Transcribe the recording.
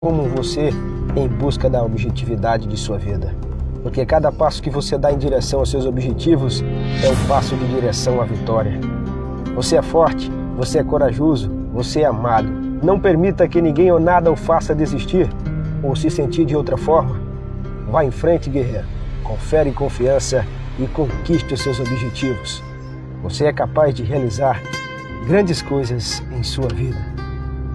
como você em busca da objetividade de sua vida. Porque cada passo que você dá em direção aos seus objetivos é um passo de direção à vitória. Você é forte, você é corajoso, você é amado. Não permita que ninguém ou nada o faça desistir ou se sentir de outra forma. Vá em frente, guerreiro. Confere confiança e conquiste os seus objetivos. Você é capaz de realizar grandes coisas em sua vida.